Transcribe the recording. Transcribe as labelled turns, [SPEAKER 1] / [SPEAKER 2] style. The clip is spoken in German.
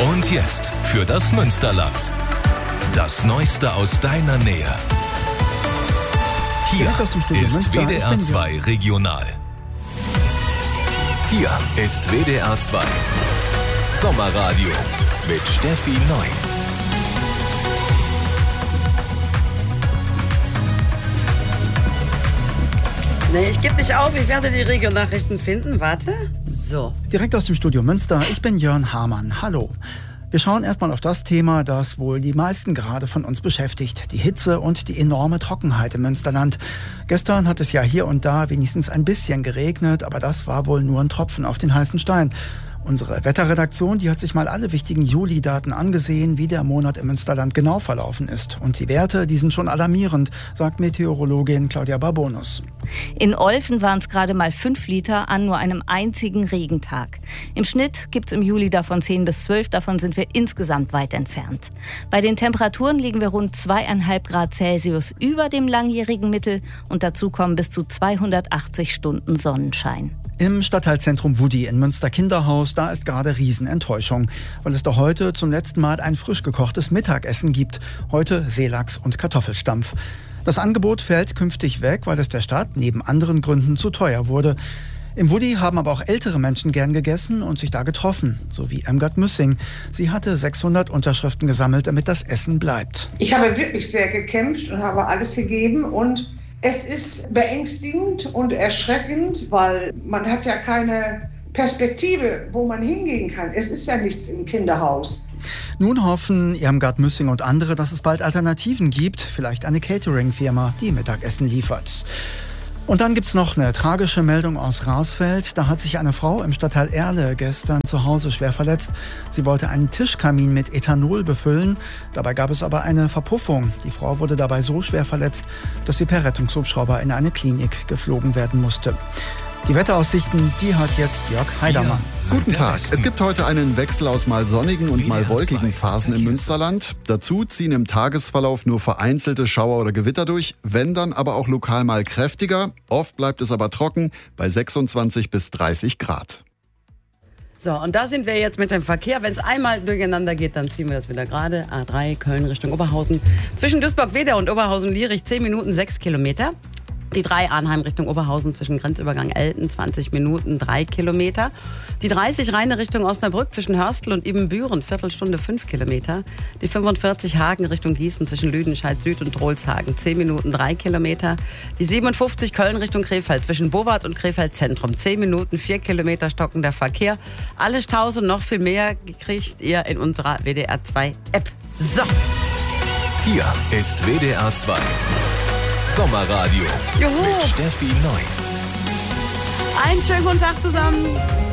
[SPEAKER 1] Und jetzt für das Münsterland. Das Neueste aus deiner Nähe. Hier ist WDR 2 Regional. Hier ist WDR 2 Sommerradio mit Steffi Neu.
[SPEAKER 2] Nee, ich gebe nicht auf, ich werde die Regionalnachrichten finden. Warte. So.
[SPEAKER 3] Direkt aus dem Studio Münster, ich bin Jörn Hamann. Hallo. Wir schauen erstmal auf das Thema, das wohl die meisten gerade von uns beschäftigt. Die Hitze und die enorme Trockenheit im Münsterland. Gestern hat es ja hier und da wenigstens ein bisschen geregnet, aber das war wohl nur ein Tropfen auf den heißen Stein. Unsere Wetterredaktion, die hat sich mal alle wichtigen Juli-Daten angesehen, wie der Monat im Münsterland genau verlaufen ist. Und die Werte, die sind schon alarmierend, sagt Meteorologin Claudia Barbonus.
[SPEAKER 4] In Olfen waren es gerade mal 5 Liter an nur einem einzigen Regentag. Im Schnitt gibt es im Juli davon 10 bis 12, davon sind wir insgesamt weit entfernt. Bei den Temperaturen liegen wir rund 2,5 Grad Celsius über dem langjährigen Mittel und dazu kommen bis zu 280 Stunden Sonnenschein.
[SPEAKER 3] Im Stadtteilzentrum Wudi in Münster-Kinderhaus, da ist gerade Riesenenttäuschung, weil es da heute zum letzten Mal ein frisch gekochtes Mittagessen gibt. Heute Seelachs und Kartoffelstampf. Das Angebot fällt künftig weg, weil es der Stadt neben anderen Gründen zu teuer wurde. Im Wudi haben aber auch ältere Menschen gern gegessen und sich da getroffen, so wie Irmgard Müssing. Sie hatte 600 Unterschriften gesammelt, damit das Essen bleibt.
[SPEAKER 5] Ich habe wirklich sehr gekämpft und habe alles gegeben und es ist beängstigend und erschreckend, weil man hat ja keine Perspektive, wo man hingehen kann. Es ist ja nichts im Kinderhaus.
[SPEAKER 3] Nun hoffen Irmgard Müssing und andere, dass es bald Alternativen gibt, vielleicht eine Catering-Firma, die Mittagessen liefert. Und dann gibt's noch eine tragische Meldung aus Rarsfeld. Da hat sich eine Frau im Stadtteil Erle gestern zu Hause schwer verletzt. Sie wollte einen Tischkamin mit Ethanol befüllen. Dabei gab es aber eine Verpuffung. Die Frau wurde dabei so schwer verletzt, dass sie per Rettungshubschrauber in eine Klinik geflogen werden musste. Die Wetteraussichten, die hat jetzt Jörg Heidermann.
[SPEAKER 6] Guten Tag. Es gibt heute einen Wechsel aus mal sonnigen und mal wolkigen Phasen im Münsterland. Dazu ziehen im Tagesverlauf nur vereinzelte Schauer oder Gewitter durch, wenn dann aber auch lokal mal kräftiger. Oft bleibt es aber trocken bei 26 bis 30 Grad.
[SPEAKER 2] So, und da sind wir jetzt mit dem Verkehr. Wenn es einmal durcheinander geht, dann ziehen wir das wieder gerade. A3 Köln Richtung Oberhausen. Zwischen Duisburg-Wedau und Oberhausen-Lierich 10 Minuten 6 Kilometer. Die 3 Arnheim Richtung Oberhausen zwischen Grenzübergang Elten 20 Minuten 3 Kilometer. Die 30 Rheine Richtung Osnabrück zwischen Hörstel und Ibbenbüren Viertelstunde 5 Kilometer. Die 45 Hagen Richtung Gießen zwischen Lüdenscheid Süd und Drolshagen 10 Minuten 3 Kilometer. Die 57 Köln Richtung Krefeld zwischen Bowart und Krefeld Zentrum 10 Minuten 4 Kilometer stockender Verkehr. Alle Staus und noch viel mehr kriegt ihr in unserer WDR 2 App. So.
[SPEAKER 1] Hier ist WDR 2 Sommerradio.
[SPEAKER 2] Juhu.
[SPEAKER 1] Mit Steffi Neu.
[SPEAKER 2] Einen schönen guten Tag zusammen.